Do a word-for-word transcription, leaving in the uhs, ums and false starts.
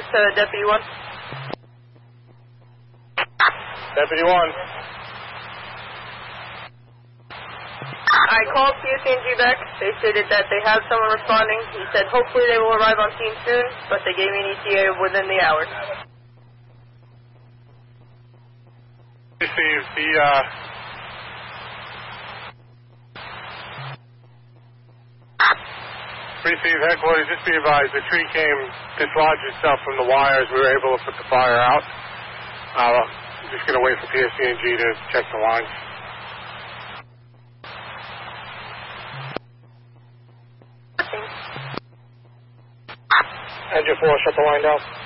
to Deputy one. Deputy one. I called P S E and G back. They stated that they have someone responding. He said hopefully they will arrive on scene soon, but they gave me an E T A within the hour. Received the, uh... Received headquarters, just be advised, the tree came, dislodged itself from the wires. We were able to put the fire out. Uh, I'm just going to wait for P S E and G to check the lines. Engine four, shut the line down.